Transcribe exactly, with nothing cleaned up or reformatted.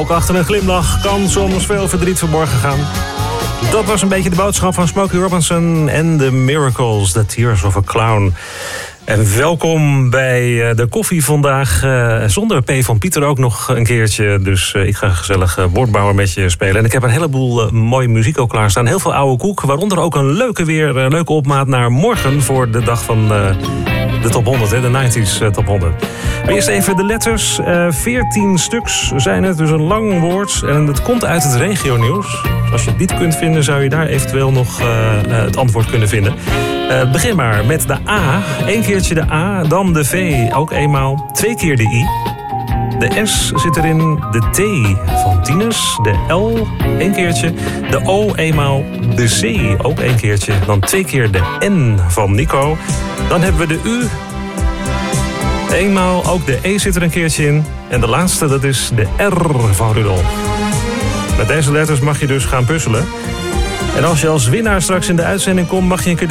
Ook achter een glimlach kan soms veel verdriet verborgen gaan. Dat was een beetje de boodschap van Smokey Robinson en The Miracles, The Tears of a Clown. En welkom bij de koffie vandaag. Uh, zonder P van Pieter ook nog een keertje. Dus uh, ik ga gezellig uh, woordbouwer met je spelen. En ik heb een heleboel uh, mooie muziek ook klaarstaan. Heel veel oude koek. Waaronder ook een leuke weer, uh, leuke opmaat naar morgen voor de dag van uh, de top honderd. Hè, de nineties uh, top honderd. Maar eerst even de letters. veertien uh, stuks zijn het. Dus een lang woord. En het komt uit het regionieuws. Als je het niet kunt vinden, zou je daar eventueel nog uh, uh, het antwoord kunnen vinden. Uh, begin maar met de A. Eén keertje de A, dan de V, ook eenmaal. Twee keer de I. De S zit erin, de T van Tinus. De L, één keertje. De O, eenmaal. De C, ook één keertje. Dan twee keer de N van Nico. Dan hebben we de U. Eenmaal, ook de E zit er een keertje in. En de laatste, dat is de R van Rudolf. Met deze letters mag je dus gaan puzzelen. En als je als winnaar straks in de uitzending komt, mag je een